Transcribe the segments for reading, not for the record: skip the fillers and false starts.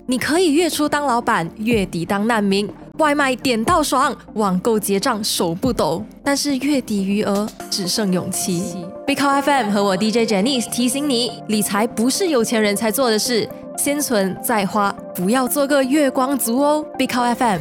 你可以月初当老板，月底当难民，外卖点到爽，网购结账手不抖，但是月底余额只剩勇气。Big Cow FM 和我 DJ Janice 提醒你，理财不是有钱人才做的事，先存再花，不要做个月光族哦。Big Cow FM。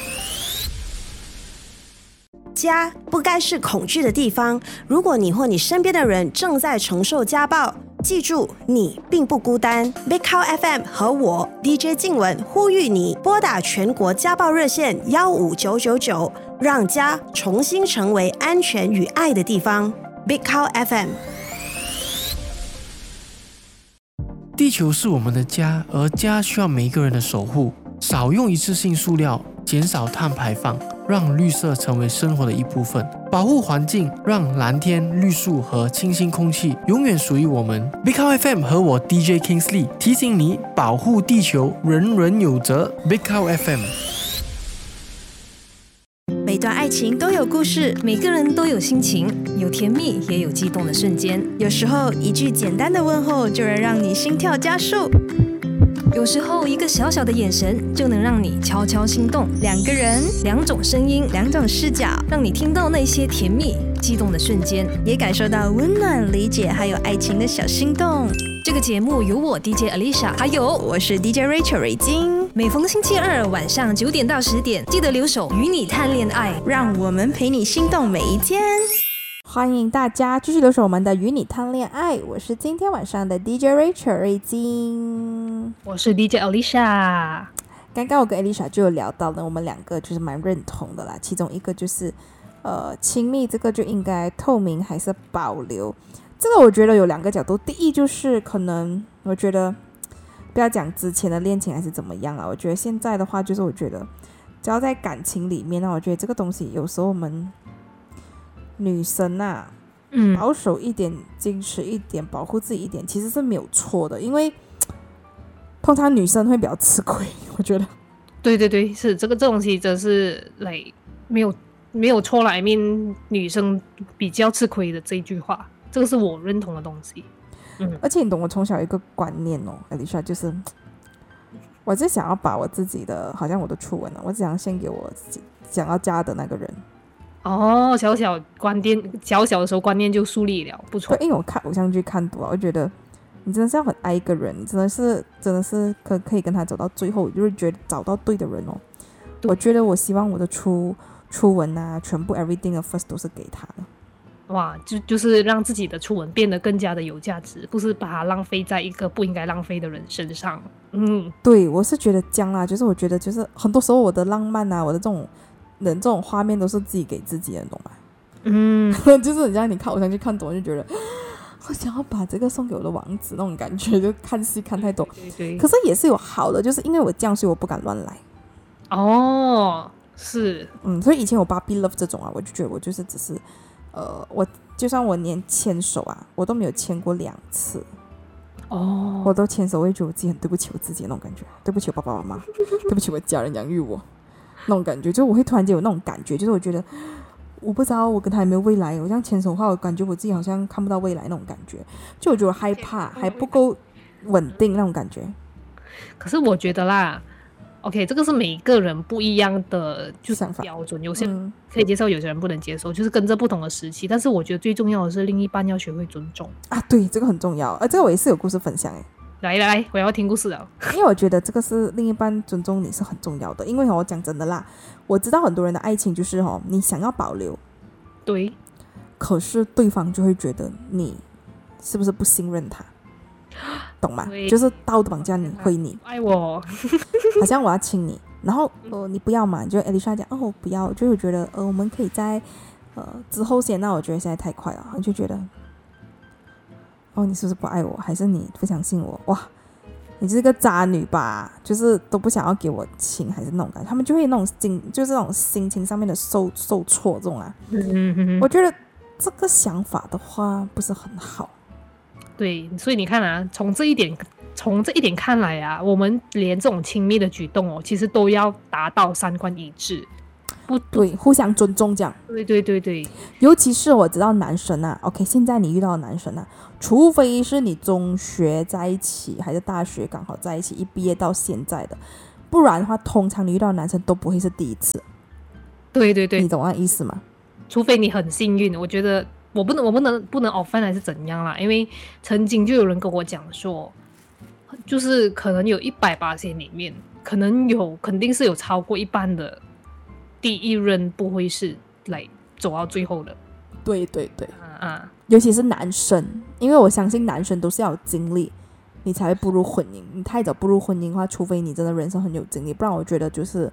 家不该是恐惧的地方。如果你或你身边的人正在承受家暴，记住，你并不孤单。Big Cow FM 和我 DJ 静雯呼吁你拨打全国家暴热线15999，让家重新成为安全与爱的地方。Big Cow FM。 地球是我们的家，而家需要每一个人的守护。少用一次性塑料，减少碳排放，让绿色成为生活的一部分，保护环境，让蓝天、绿树和清新空气永远属于我们。Big Cow FM 和我 DJ Kingsley 提醒你，保护地球，人人有责。Big Cow FM。 每段爱情都有故事， 每个人都有心情，有甜蜜也有激动的瞬间。 有时候一句简单的问候就能让你心跳加速， 有时候一个小小的眼神就能让你悄悄心动。 两个人， 两种声音， 两种视角， 让你听到那些甜蜜激动的瞬间， 也感受到温暖、理解还有爱情的小心动。 这个节目由我 DJ Alicia 还有我是 DJ Rachel 瑞金， 每逢星期二晚上9点到10点，记得留守与你谈恋爱， 让我们陪你心动每一天。 欢迎大家继续留守我们的与你谈恋爱，我是今天晚上的 DJ Rachel 瑞金， 我是 DJ Alicia。 刚刚我跟 Alicia 就有聊到呢，我们两个就是蛮认同的啦，其中一个就是亲密这个就应该透明还是保留，这个我觉得有两个角度。第一就是可能我觉得不要讲之前的恋情还是怎么样啦，我觉得现在的话就是我觉得只要在感情里面呢，我觉得这个东西有时候我们女生啊，保守一点，矜持一点，保护自己一点，其实是没有错的，因为通常女生会比较吃亏，我觉得。 对对对，是这东西真是没有错啦，I mean 女生比较吃亏的这一句话，这个是我认同的东西。 而且你懂，我从小有一个观念哦，Alicia，就是我是想要把我自己的，好像我的初吻我只想献给我想要嫁的那个人。 哦，小小的时候观念就树立了，不错。 对，因为我看偶像剧看多了，我觉得你真的是要很爱一个人，你真的是可以跟他走到最后，就是觉得找到对的人哦。我觉得我希望我的初吻啊，全部 everything of first 都是给他的。 哇，就是让自己的初吻变得更加的有价值，不是把它浪费在一个不应该浪费的人身上。 对，我是觉得这样啦，就是我觉得就是很多时候我的浪漫啊，我的这种画面都是自己给自己的，懂吗？就是很像你看偶像剧看多就觉得我想要把这个送给我的王子那种感觉，就看戏看太多。 对。 可是也是有好的，就是因为我这样，所以我不敢乱来。 哦，是。 所以以前我Barbie Love 这种啊，我就觉得我就是只是我就算我连牵手啊，我都没有牵过2次。我都牵手，我会觉得我自己很对不起我自己的那种感觉，对不起我爸爸妈妈，对不起我家人养育我那种感觉，就我会突然间有那种感觉，就是我觉得我不知道我跟他有没有未来，我这样牵手的话，我感觉我自己好像看不到未来那种感觉，就我觉得我害怕，还不够稳定那种感觉。 可是我觉得啦 OK， 这个是每个人不一样的就是标准，有些人可以接受，有些人不能接受，就是跟着不同的时期。但是我觉得最重要的是另一半要学会尊重啊，对，这个很重要。这个我也是有故事分享来，我要听故事了。 因为我觉得这个是另一半尊重你是很重要的。因为我讲真的啦，我知道很多人的爱情就是你想要保留， 对， 可是对方就会觉得你是不是不信任他，懂吗？就是道德绑架你，会你爱我， 好像我要亲你，然后你不要嘛，你就 Alicia 讲我不要，就会觉得我们可以在之后先。那我觉得现在太快了，你就觉得你是不是不爱我，还是你不相信我？哇，你是个渣女吧？就是都不想要给我亲，还是那种感觉，他们就会那种就是那种心情上面的受挫这种啊。我觉得这个想法的话不是很好。 对，所以你看啊，从这一点看来啊，我们连这种亲密的举动其实都要达到3观一致。 对，互相尊重这样。 对， 尤其是我知道男生啊 ，OK， 现在你遇到的男生啊，除非是你中学在一起，还是大学刚好在一起，一毕业到现在的，不然的话，通常你遇到的男生都不会是第一次。 对， 你懂我意思吗？ 除非你很幸运，我觉得我不能 offend 还是怎样啦，因为曾经就有人跟我讲说，就是可能有100%里面，肯定是有超过一半的第一任不会是来走到最后的。 对，尤其是男生，因为我相信男生都是要有经历，你才会步入婚姻。你太早步入婚姻的话，除非你真的人生很有经历，不然我觉得就是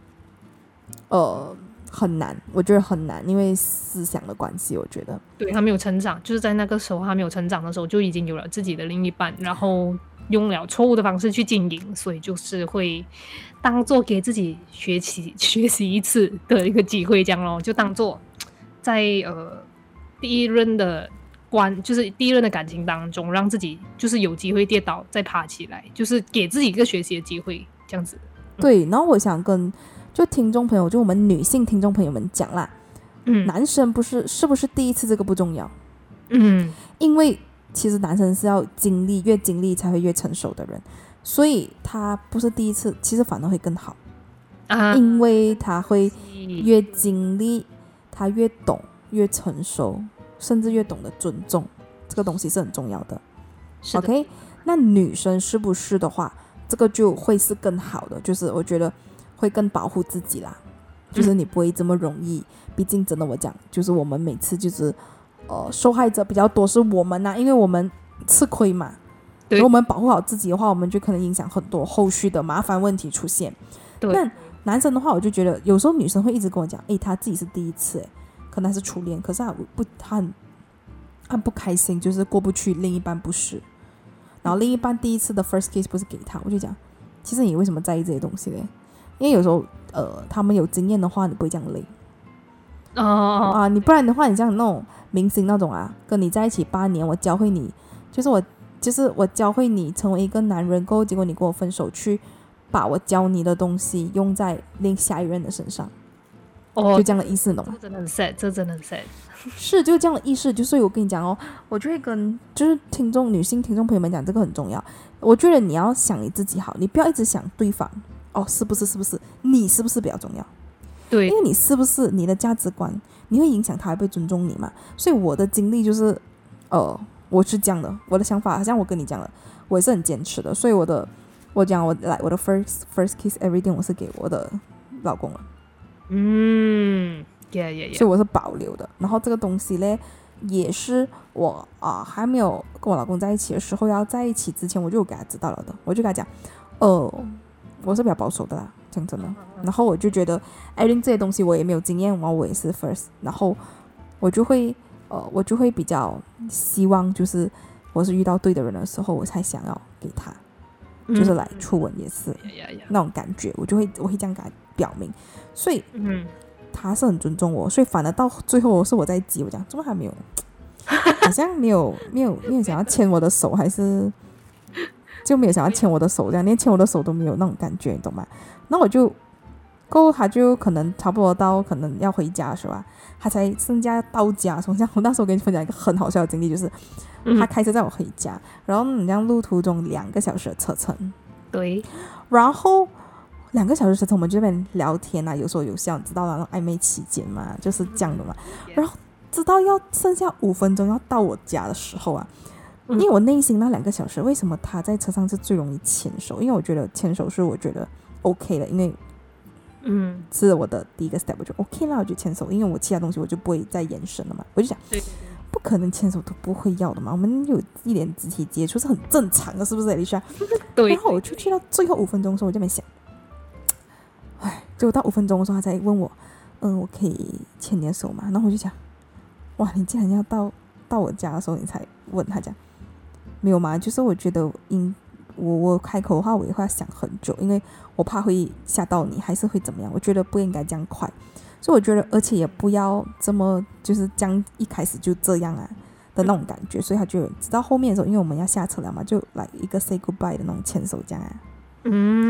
很难，我觉得很难，因为思想的关系，我觉得对他没有成长，就是在那个时候他没有成长的时候，就已经有了自己的另一半，然后用了错误的方式去经营，所以就是会当做给自己学习一次的一个机会，这样咯，就当做在第一任的感情当中，让自己就是有机会跌倒再爬起来，就是给自己一个学习的机会，这样子。 对，然后我想跟就听众朋友，就我们女性听众朋友们讲啦，男生是不是第一次这个不重要，因为其实男生是要越经历才会越成熟的人，所以他不是第一次，其实反而会更好因为他会越经历，他越懂越成熟，甚至越懂得尊重，这个东西是很重要的。OK， 那女生是不是的话，这个就会是更好的，就是我觉得会更保护自己啦，就是你不会这么容易，毕竟真的我讲，就是我们每次就是受害者比较多是我们因为我们吃亏嘛，如果我们保护好自己的话，我们就可能影响很多后续的麻烦问题出现。那男生的话，我就觉得有时候女生会一直跟我讲，他自己是第一次，可能还是初恋，可是他很不开心，就是过不去另一半不是，然后另一半第一次的 first kiss 不是给他，我就讲，其实你为什么在意这些东西嘞？因为有时候他们有经验的话，你不会这样累你不然的话，你像那种明星那种跟你在一起8年，我教会你，就是我教会你成为一个男人，过后结果你跟我分手，去把我教你的东西用在下一任的身上，就这样的意思，懂吗？ 这真的很 sad， 这真的很 sad。 是，就这样的意思。所以我跟你讲我就会跟就是女性听众朋友们讲，这个很重要。我觉得你要想你自己好，你不要一直想对方是不是你是不是比较重要。 对， 因为你是不是你的价值观，你会影响他会不会尊重你嘛。所以我的经历就是我是这样的，我的想法好像我跟你讲了，我也是很坚持的。所以我的 first kiss everything 我是给我的老公了。所以我是保留的。然后这个东西呢，也是我还没有跟我老公在一起的时候，要在一起之前我就给他知道了的。我就跟他讲我是比较保守的啦，讲真的。然后我就觉得这些东西我也没有经验，我也是 first， 然后我就会比较希望，就是我是遇到对的人的时候，我才想要给他，就是来初吻也是那种感觉，我会这样给他表明。所以他是很尊重我，所以反而到最后是我在急，我讲怎么还没有好像没有想要牵我的手，还是就没有想要牵我的手，这样连牵我的手都没有那种感觉，你懂吗？那我就过后他就可能差不多到可能要回家是吧，他才剩下到家。从像我那时候跟你分享一个很好笑的经历，就是他开车载我回家，然后你这样路途中2个小时的车程， 对， 然后2个小时车程我们这边聊天有说有笑，知道那种暧昧期间嘛，就是这样的嘛。然后直到要剩下5分钟要到我家的时候因为我内心那2个小时，为什么他在车上是最容易牵手？因为我觉得牵手是我觉得 OK 的，因为是我的第一个 step， 我就 OK 啦，我就牵手，因为我其他东西我就不会再延伸了嘛。我就想不可能牵手都不会要的嘛，我们有一点肢体接触是很正常的，是不是 Alicia？ 对。然后我就去到最后5分钟的时候，我就没想，结果到5分钟的时候他才问我我可以牵你的手吗？然后我就想，哇，你竟然要到我家的时候你才问他讲没有嘛？就是我觉得我开口的话我也会想很久，因为我怕会吓到你，还是会怎么样，我觉得不应该这样快。所以我觉得而且也不要这么就是这样一开始就这样的那种感觉。所以他就直到后面的时候，因为我们要下车了嘛，就来一个 say goodbye 的那种牵手这样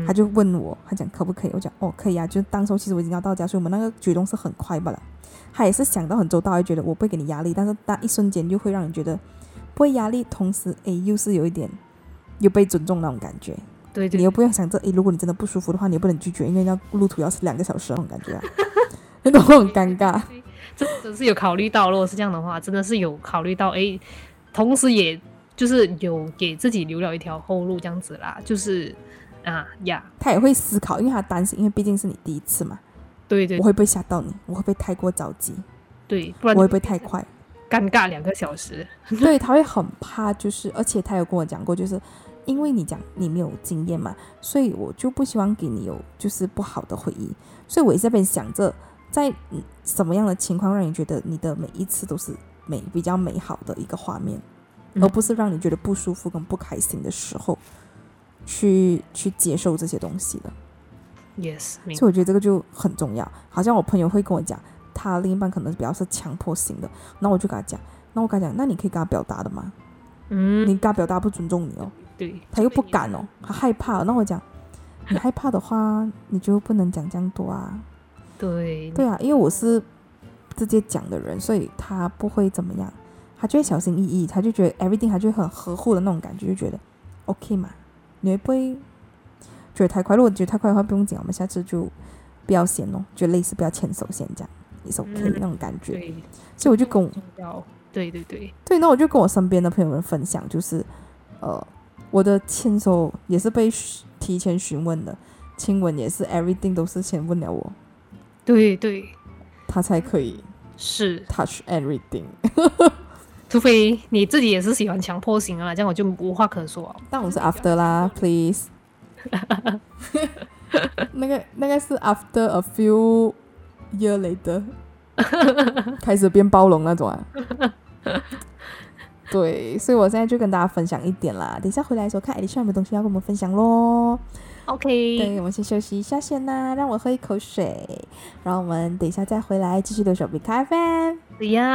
他就问我，他讲可不可以，我讲可以啊，就当时其实我已经要到家，所以我们那个举动是很快罢了。他也是想到很周到，会觉得我不会给你压力，但是一瞬间就会让人觉得不会压力，同时又是有一点又被尊重那种感觉。 对对， 你又不要想着如果你真的不舒服的话，你也不能拒绝，因为路途要是2个小时那种感觉那种很尴尬。 这真是有考虑到，如果是这样的话，真的是有考虑到，同时也就是有给自己留了一条后路，这样子啦，就是他也会思考，因为他担心，因为毕竟是你第一次嘛。 对对， 我会不会吓到你？我会不会太过着急？ 对，不然我会不会太快？ 尴尬2个小时。 对，他会很怕，而且他有跟我讲过，就是因为你讲你没有经验嘛，所以我就不希望给你有就是不好的回忆，所以我也在那边想着，在什么样的情况让你觉得你的每一次都是比较美好的一个画面，而不是让你觉得不舒服跟不开心的时候去接受这些东西的。 Yes， 所以我觉得这个就很重要。好像我朋友会跟我讲，他另一半可能比较是强迫型的，然后我就跟他讲，那你可以跟他表达的吗？你跟他表达不尊重你哦。 对， 他又不敢哦，他害怕。那我讲，你害怕的话，你就不能讲这样多啊。 对啊，因为我是直接讲的人，所以他不会怎么样，他就会小心翼翼，他就觉得 everything 他就会很呵护的那种感觉，就觉得 OK 嘛。你会不会觉得太快？如果觉得太快的话，不用紧，我们下次就不要先哦，就类似不要牵手先这样，也是 OK 那种感觉。 对， 所以我就跟对， 那我就跟我身边的朋友们分享，就是我的牵手也是被提前询问的，亲吻也是 everything 都是先问了我， 对， 他才可以是 touch everything 除非你自己也是喜欢强迫型啊，这样我就无话可说。 但我是 after 啦 please 那个是 after a few year later 开始变包容那种啊对，所以我现在就跟大家分享一点啦，等一下回来的时候看Alicia有没有东西要跟我们分享咯。 OK， 对，我们先休息一下先啦，让我喝一口水，然后我们等一下再回来继续留守 Big FM。